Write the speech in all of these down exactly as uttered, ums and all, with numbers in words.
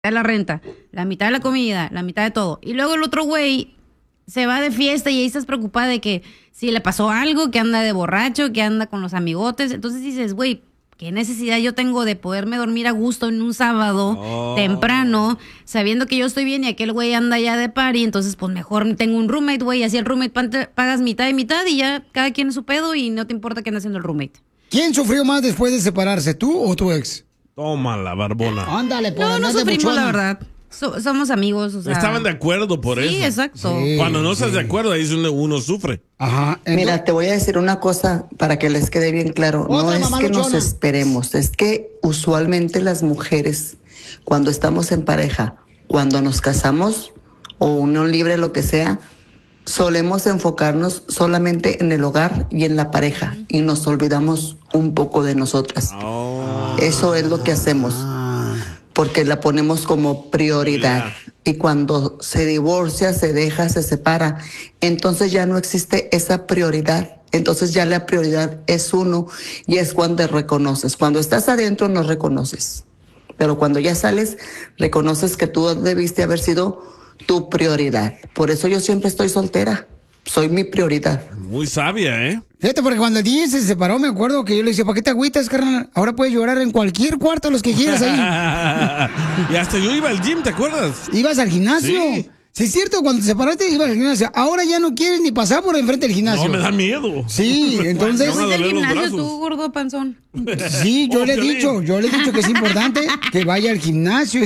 de la renta, la mitad de la comida, la mitad de todo. Y luego el otro güey se va de fiesta y ahí estás preocupada de que si le pasó algo, que anda de borracho, que anda con los amigotes. Entonces dices, güey, ¿qué necesidad yo tengo de poderme dormir a gusto en un sábado oh. temprano, sabiendo que yo estoy bien y aquel güey anda ya de party? Entonces, pues mejor tengo un roommate, güey, así el roommate pagas mitad y mitad y ya cada quien es su pedo y no te importa que ande haciendo el roommate. ¿Quién sufrió más después de separarse, tú o tu ex? Toma la barbona. Ándale, por No, no sufrimos, la verdad. So, somos amigos, o sea. Estaban de acuerdo por sí, eso. Sí, exacto. Cuando no estás de acuerdo, ahí es donde uno sufre. Ajá. Entonces... Mira, te voy a decir una cosa para que les quede bien claro. No es que nos esperemos, es que usualmente las mujeres, cuando estamos en pareja, cuando nos casamos o unión libre, lo que sea, solemos enfocarnos solamente en el hogar y en la pareja y nos olvidamos un poco de nosotras. Oh. Eso es lo que hacemos. Porque la ponemos como prioridad. Y cuando se divorcia, se deja, se separa, entonces ya no existe esa prioridad. Entonces ya la prioridad es uno y es cuando reconoces. Cuando estás adentro no reconoces. Pero cuando ya sales, reconoces que tú debiste haber sido tu prioridad. Por eso yo siempre estoy soltera. Soy mi prioridad. Muy sabia, ¿eh? Fíjate, porque cuando el D J se separó, me acuerdo que yo le decía, ¿para qué te agüitas, carnal? Ahora puedes llorar en cualquier cuarto, los que quieras ahí. Y hasta yo iba al gym, ¿te acuerdas? ¿Ibas al gimnasio? Sí. Sí, es cierto, cuando te separaste ibas al gimnasio. Ahora ya no quieres ni pasar por enfrente del gimnasio. No, me da miedo. Sí, entonces... ¿No fuiste al gimnasio tú, gordo panzón? Sí, yo oh, le he Piolín. dicho, yo le he dicho que es importante que vaya al gimnasio.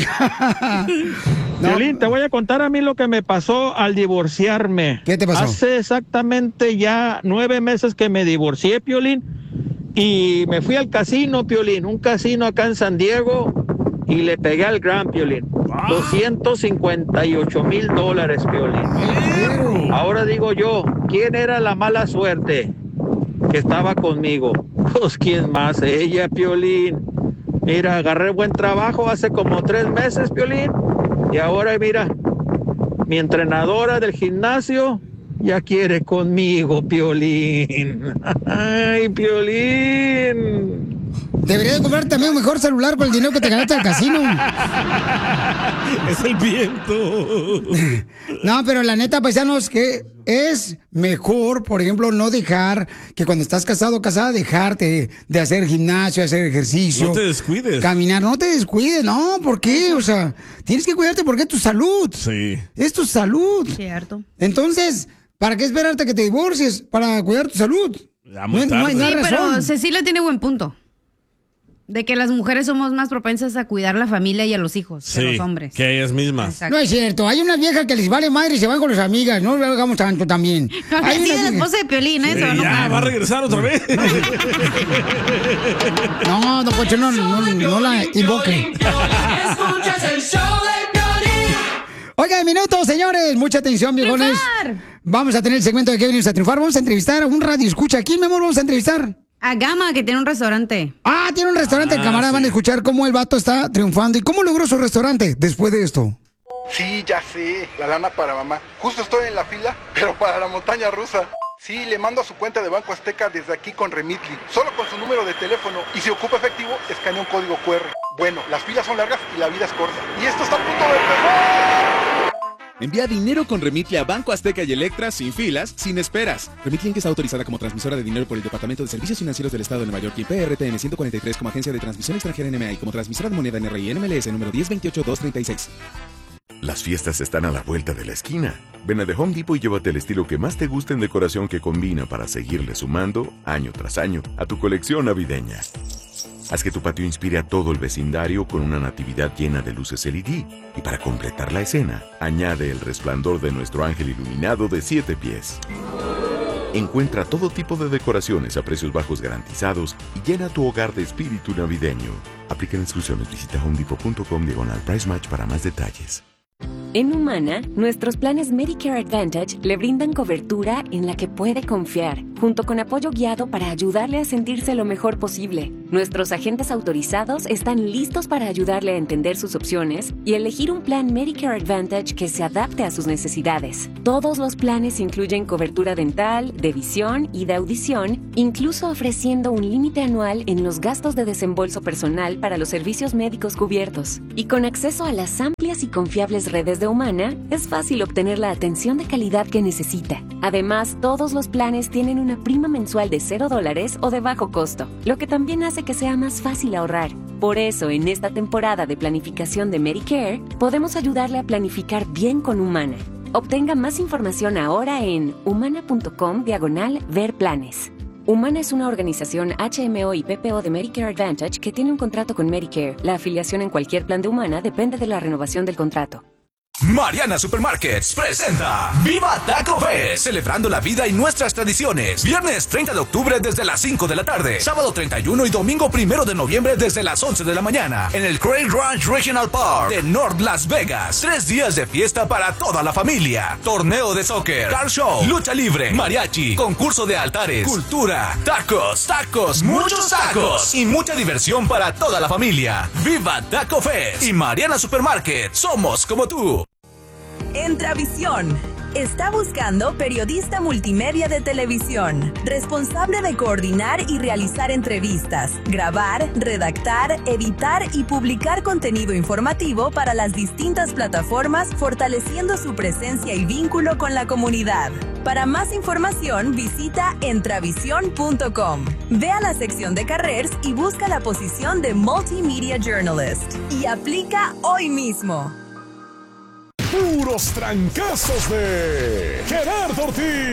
No. Piolín, te voy a contar a mí lo que me pasó al divorciarme. ¿Qué te pasó? Hace exactamente ya nueve meses que me divorcié, Piolín, y me fui al casino, Piolín, un casino acá en San Diego, y le pegué al gran, Piolín. Ah. doscientos cincuenta y ocho mil dólares, Piolín. Ahora digo yo, ¿quién era la mala suerte que estaba conmigo? Pues, ¿quién más? Ella, Piolín. Mira, agarré buen trabajo hace como tres meses, Piolín. Y ahora, mira, mi entrenadora del gimnasio ya quiere conmigo, Piolín. Ay, Piolín. Deberías de comprar también un mejor celular con el dinero que te ganaste al casino. Es el viento. No, pero la neta, paisanos, que es mejor, por ejemplo, no dejar que cuando estás casado o casada, dejarte de hacer gimnasio, hacer ejercicio. No te descuides. Caminar, no te descuides, no, ¿por qué? O sea, tienes que cuidarte porque es tu salud. Sí. Es tu salud. Cierto. Entonces, ¿para qué esperarte que te divorcies? Para cuidar tu salud. Ya muy no, no hay nada sí, razón. pero Cecilia tiene buen punto. De que las mujeres somos más propensas a cuidar la familia y a los hijos sí, que los hombres. Que ellas mismas. Exacto. No es cierto, hay unas viejas que les vale madre y se van con las amigas, no lo hagamos tanto también. No, hay sí, una... la esposa de Piolín, ¿eh? Sí, Se va a ya, enojar. va a regresar otra vez. No, don Pocho, no, no, no, no la invoque. Oiga, minuto, señores, mucha atención, viejones. Vamos a tener el segmento de que venimos a triunfar. Vamos a entrevistar a un radio escucha. ¿A quién, mi amor, vamos a entrevistar? A Gama, que tiene un restaurante. Ah, tiene un restaurante. Ah, el camarada, sí. Van a escuchar cómo el vato está triunfando y cómo logró su restaurante después de esto. Sí, ya sé, la lana para mamá. Justo estoy en la fila, pero para la montaña rusa. Sí, le mando a su cuenta de Banco Azteca desde aquí con Remitly, solo con su número de teléfono. Y si ocupa efectivo, escanea un código cu erre. Bueno, las filas son largas y la vida es corta. Y esto está a punto de empezar. Envía dinero con Remitly a Banco Azteca y Electra sin filas, sin esperas. Remitly está autorizada como transmisora de dinero por el Departamento de Servicios Financieros del Estado de Nueva York y P R T N ciento cuarenta y tres como agencia de transmisión extranjera N M A y como transmisora de moneda N R I N M L S número diez veintiocho dos treinta y seis. Las fiestas están a la vuelta de la esquina. Ven a The Home Depot y llévate el estilo que más te guste en decoración que combina para seguirle sumando, año tras año, a tu colección navideña. Haz que tu patio inspire a todo el vecindario con una natividad llena de luces L E D. Y para completar la escena, añade el resplandor de nuestro ángel iluminado de siete pies. Encuentra todo tipo de decoraciones a precios bajos garantizados y llena tu hogar de espíritu navideño. Aplica instrucciones. Visita homedepot.com diagonal price match para más detalles. En Humana, nuestros planes Medicare Advantage le brindan cobertura en la que puede confiar junto con apoyo guiado para ayudarle a sentirse lo mejor posible. Nuestros agentes autorizados están listos para ayudarle a entender sus opciones y elegir un plan Medicare Advantage que se adapte a sus necesidades. Todos los planes incluyen cobertura dental, de visión y de audición, incluso ofreciendo un límite anual en los gastos de desembolso personal para los servicios médicos cubiertos. Y con acceso a las amplias y confiables redes de Humana, es fácil obtener la atención de calidad que necesita. Además, todos los planes tienen una prima mensual de cero dólares o de bajo costo, lo que también hace que sea más fácil ahorrar. Por eso, en esta temporada de planificación de Medicare, podemos ayudarle a planificar bien con Humana. Obtenga más información ahora en humana.com diagonal ver planes. Humana es una organización H M O y P P O de Medicare Advantage que tiene un contrato con Medicare. La afiliación en cualquier plan de Humana depende de la renovación del contrato. Mariana Supermarkets presenta Viva Taco Fest, celebrando la vida y nuestras tradiciones. Viernes treinta de octubre desde las cinco de la tarde, sábado treinta y uno y domingo primero de noviembre desde las once de la mañana en el Craig Ranch Regional Park de North Las Vegas. Tres días de fiesta para toda la familia. Torneo de soccer, car show, lucha libre, mariachi, concurso de altares, cultura, tacos, tacos, muchos tacos y mucha diversión para toda la familia. Viva Taco Fest y Mariana Supermarket, somos como tú. Entravisión está buscando periodista multimedia de televisión, responsable de coordinar y realizar entrevistas, grabar, redactar, editar y publicar contenido informativo para las distintas plataformas, fortaleciendo su presencia y vínculo con la comunidad. Para más información, visita entravisión punto com. Ve a la sección de carreras y busca la posición de Multimedia Journalist y aplica hoy mismo. Puros trancazos de Gerardo Ortiz.